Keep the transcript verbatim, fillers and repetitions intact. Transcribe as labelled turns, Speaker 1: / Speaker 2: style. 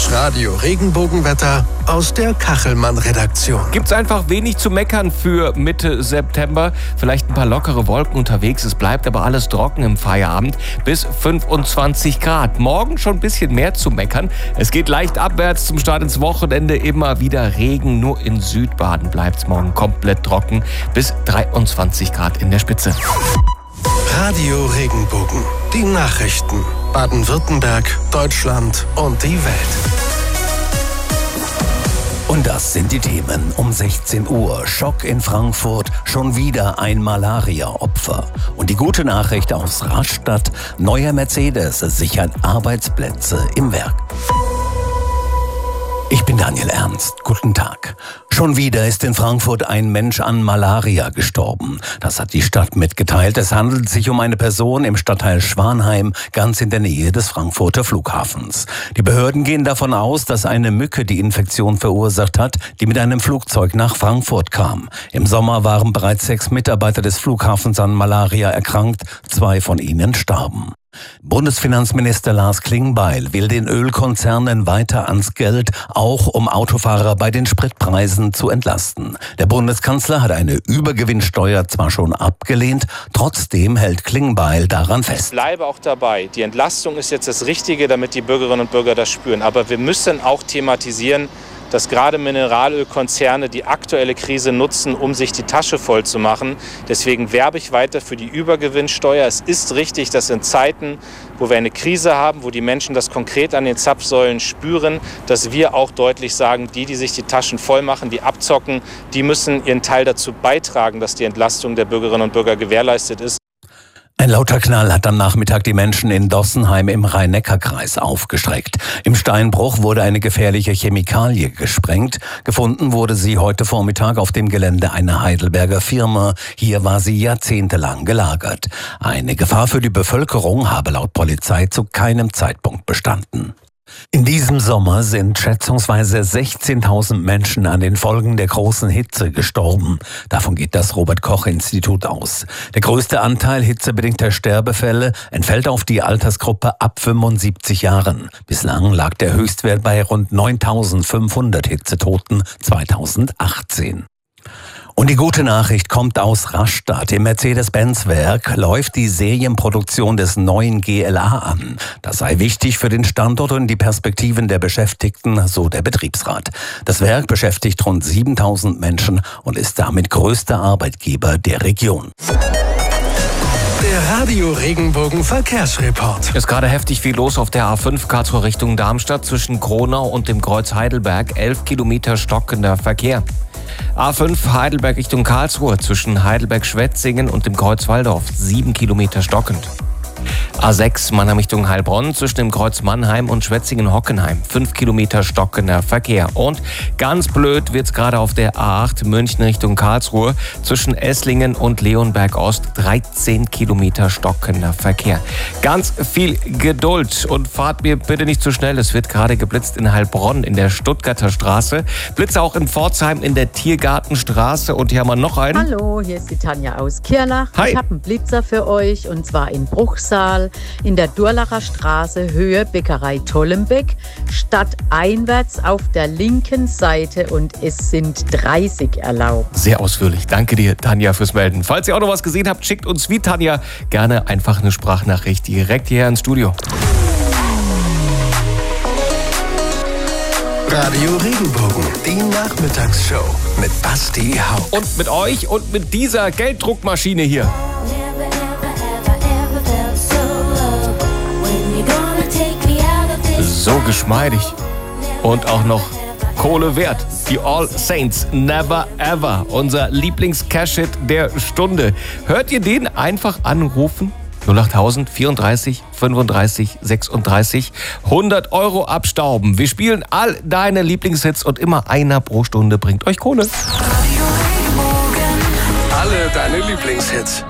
Speaker 1: Das Radio-Regenbogenwetter aus der Kachelmann-Redaktion.
Speaker 2: Gibt's einfach wenig zu meckern für Mitte September. Vielleicht ein paar lockere Wolken unterwegs. Es bleibt aber alles trocken im Feierabend bis fünfundzwanzig Grad. Morgen schon ein bisschen mehr zu meckern. Es geht leicht abwärts zum Start ins Wochenende. Immer wieder Regen. Nur in Südbaden bleibt's morgen komplett trocken bis dreiundzwanzig Grad in der Spitze.
Speaker 1: Radio Regenbogen. Die Nachrichten. Baden-Württemberg, Deutschland und die Welt.
Speaker 3: Und das sind die Themen um sechzehn Uhr. Schock in Frankfurt, schon wieder ein Malaria-Opfer. Und die gute Nachricht aus Rastatt, neuer Mercedes sichert Arbeitsplätze im Werk. Ich bin Daniel Ernst. Guten Tag. Schon wieder ist in Frankfurt ein Mensch an Malaria gestorben. Das hat die Stadt mitgeteilt. Es handelt sich um eine Person im Stadtteil Schwanheim, ganz in der Nähe des Frankfurter Flughafens. Die Behörden gehen davon aus, dass eine Mücke die Infektion verursacht hat, die mit einem Flugzeug nach Frankfurt kam. Im Sommer waren bereits sechs Mitarbeiter des Flughafens an Malaria erkrankt. Zwei von ihnen starben. Bundesfinanzminister Lars Klingbeil will den Ölkonzernen weiter ans Geld, auch um Autofahrer bei den Spritpreisen zu entlasten. Der Bundeskanzler hat eine Übergewinnsteuer zwar schon abgelehnt, trotzdem hält Klingbeil daran fest.
Speaker 4: Ich bleibe auch dabei. Die Entlastung ist jetzt das Richtige, damit die Bürgerinnen und Bürger das spüren. Aber wir müssen auch thematisieren, dass gerade Mineralölkonzerne die aktuelle Krise nutzen, um sich die Tasche voll zu machen. Deswegen werbe ich weiter für die Übergewinnsteuer. Es ist richtig, dass in Zeiten, wo wir eine Krise haben, wo die Menschen das konkret an den Zapfsäulen spüren, dass wir auch deutlich sagen, die, die sich die Taschen voll machen, die abzocken, die müssen ihren Teil dazu beitragen, dass die Entlastung der Bürgerinnen und Bürger gewährleistet ist.
Speaker 3: Ein lauter Knall hat am Nachmittag die Menschen in Dossenheim im Rhein-Neckar-Kreis aufgeschreckt. Im Steinbruch wurde eine gefährliche Chemikalie gesprengt. Gefunden wurde sie heute Vormittag auf dem Gelände einer Heidelberger Firma. Hier war sie jahrzehntelang gelagert. Eine Gefahr für die Bevölkerung habe laut Polizei zu keinem Zeitpunkt bestanden. In diesem Sommer sind schätzungsweise sechzehntausend Menschen an den Folgen der großen Hitze gestorben. Davon geht das Robert-Koch-Institut aus. Der größte Anteil hitzebedingter Sterbefälle entfällt auf die Altersgruppe ab fünfundsiebzig Jahren. Bislang lag der Höchstwert bei rund neuntausendfünfhundert Hitzetoten zweitausendachtzehn. Und die gute Nachricht kommt aus Rastatt. Im Mercedes-Benz-Werk läuft die Serienproduktion des neuen G L A an. Das sei wichtig für den Standort und die Perspektiven der Beschäftigten, so der Betriebsrat. Das Werk beschäftigt rund siebentausend Menschen und ist damit größter Arbeitgeber der Region.
Speaker 1: Der Radio Regenbogen Verkehrsreport.
Speaker 2: Ist gerade heftig viel los auf der A fünf Karlsruhe Richtung Darmstadt zwischen Gronau und dem Kreuz Heidelberg. elf Kilometer stockender Verkehr. A fünf Heidelberg Richtung Karlsruhe zwischen Heidelberg-Schwetzingen und dem Kreuz Walldorf. sieben Kilometer stockend. A sechs Mannheim Richtung Heilbronn zwischen dem Kreuz Mannheim und Schwetzingen-Hockenheim. fünf Kilometer stockender Verkehr. Und ganz blöd wird's gerade auf der A acht München Richtung Karlsruhe zwischen Esslingen und Leonberg Ost. dreizehn Kilometer stockender Verkehr. Ganz viel Geduld und fahrt mir bitte nicht zu schnell. Es wird gerade geblitzt in Heilbronn in der Stuttgarter Straße. Blitze auch in Pforzheim in der Tiergartenstraße. Und hier haben wir noch einen.
Speaker 5: Hallo, hier ist die Tanja aus Kirlach.
Speaker 2: Hi.
Speaker 5: Ich habe einen Blitzer für euch und zwar in Bruchsal in der Durlacher Straße, Höhe Bäckerei Tollenbeck, stadteinwärts auf der linken Seite und es sind dreißig erlaubt.
Speaker 2: Sehr ausführlich. Danke dir, Tanja, fürs Melden. Falls ihr auch noch was gesehen habt, schickt uns wie Tanja gerne einfach eine Sprachnachricht direkt hierher ins Studio.
Speaker 1: Radio Regenbogen, die Nachmittagsshow mit Basti Haupt.
Speaker 2: Und mit euch und mit dieser Gelddruckmaschine hier. So geschmeidig und auch noch Kohle wert. Die All Saints, Never Ever, unser Lieblings-Cash-Hit der Stunde. Hört ihr den? Einfach anrufen. null achttausend vierunddreißig fünfunddreißig sechsunddreißig. hundert Euro abstauben. Wir spielen all deine Lieblingshits und immer einer pro Stunde bringt euch Kohle.
Speaker 1: Alle deine Lieblingshits.